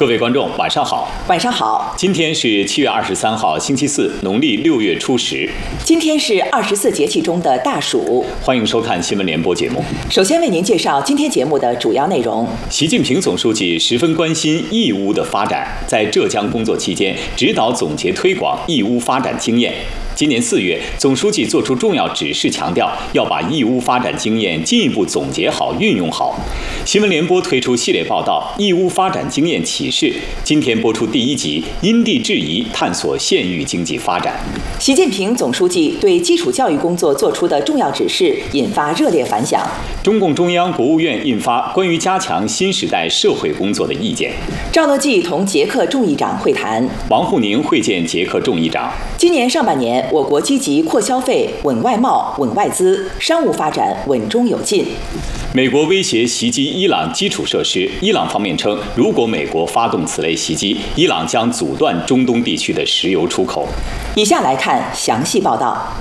各位观众，晚上好。 晚上好。 今天是7月23号，星期四，农历6月初10。 今天是24节气中的大暑。 欢迎收看新闻联播节目。 首先为您介绍今天节目的主要内容。 习近平总书记十分关心义乌的发展，在浙江工作期间指导总结推广义乌发展经验。今年4月，总书记作出重要指示，强调要把义乌发展经验进一步总结好、运用好。新闻联播推出系列报道《义乌发展经验启示》，今天播出第1集，因地制宜探索县域经济发展。 习近平总书记对基础教育工作作出的重要指示引发热烈反响。 中共中央、国务院印发关于加强新时代社会工作的意见。 赵乐际同捷克众议长会谈。 王沪宁会见捷克众议长。 今年上半年，我国积极扩消费、稳外贸、稳外资，商务发展稳中有进。 美国威胁袭击伊朗基础设施，伊朗方面称，如果美国发动此类袭击，伊朗将阻断中东地区的石油出口。 以下来看详细报道。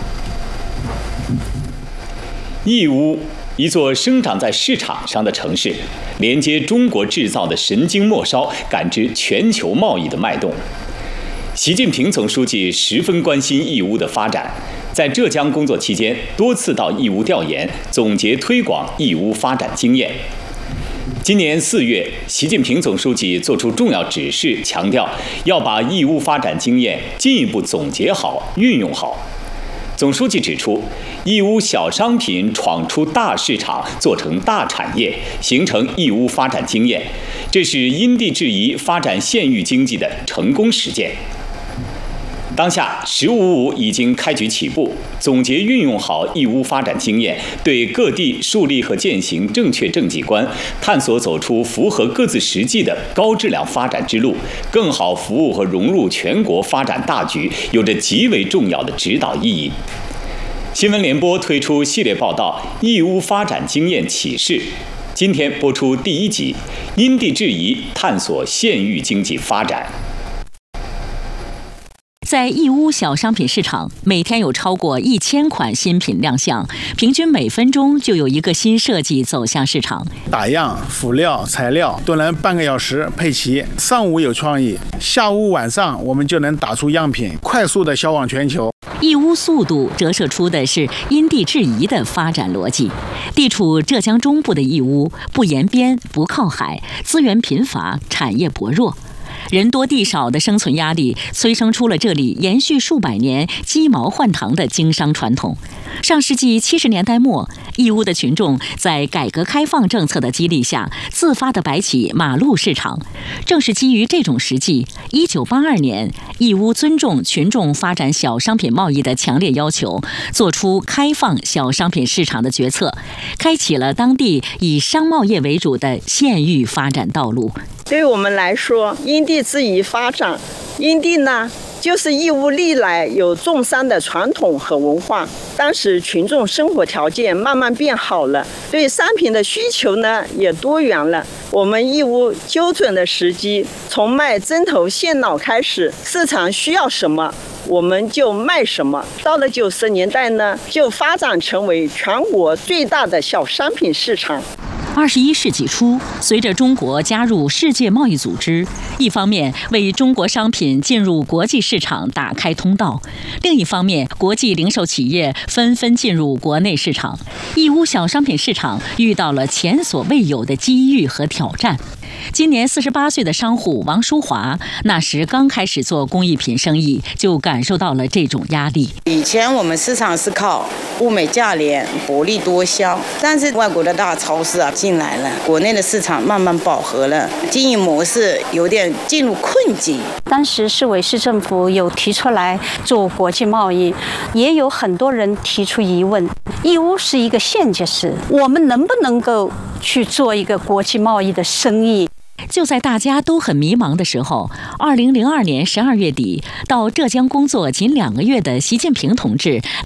义乌，一座生长在市场上的城市，连接中国制造的神经末梢，感知全球贸易的脉动。习近平总书记十分关心义乌的发展，在浙江工作期间多次到义乌调研，总结推广义乌发展经验。今年4月，习近平总书记作出重要指示，强调要把义乌发展经验进一步总结好、运用好。总书记指出，义乌小商品闯出大市场，做成大产业，形成义乌发展经验，这是因地制宜发展县域经济的成功实践。当下“15+5”已经开局起步，总结运用好义乌发展经验，对各地树立和践行正确政绩观，探索走出符合各自实际的高质量发展之路，更好服务和融入全国发展大局，有着极为重要的指导意义。新闻联播推出系列报道《义乌发展经验启示》，今天播出第1集，因地制宜探索县域经济发展。 在义乌小商品市场，每天有超过1000款新品亮相，平均每分钟就有一个新设计走向市场。 打样、辅料、材料都能半个小时配齐，上午有创意，下午晚上我们就能打出样品，快速的销往全球。 义乌速度折射出的是因地制宜的发展逻辑。地处浙江中部的义乌，不沿边，不靠海，资源贫乏，产业薄弱。人多地少的生存压力，催生出了这里延续数百年鸡毛换糖的经商传统。上世纪70年代末，义乌的群众在改革开放政策的激励下，自发地摆起马路市场。正是基于这种实际，1982年，义乌尊重群众发展小商品贸易的强烈要求，做出开放小商品市场的决策，开启了当地以商贸业为主的县域发展道路。 对于我们来说，因地制宜发展，因地呢，就是义乌历来有种商的传统和文化。当时群众生活条件慢慢变好了，对商品的需求呢也多元了。我们义乌揪准了时机，从卖针头线脑开始，市场需要什么，我们就卖什么。到了90年代呢，就发展成为全国最大的小商品市场。 21世纪初，随着中国加入世界贸易组织，一方面为中国商品进入国际市场打开通道，另一方面，国际零售企业纷纷进入国内市场，义乌小商品市场遇到了前所未有的机遇和挑战。今年48岁的商户王淑华，那时刚开始做工艺品生意，就感受到了这种压力。 以前我们市场是靠物美价廉、薄利多销，但是外国的大超市进来了，国内的市场慢慢饱和了，经营模式有点进入困境。 当时市委市政府有提出来做国际贸易，也有很多人提出疑问：义乌是一个县级市，我们能不能够去做一个国际贸易的生意？ 就在大家都很迷茫的时候，2002年12月底，到浙江工作仅2个月的习近平同志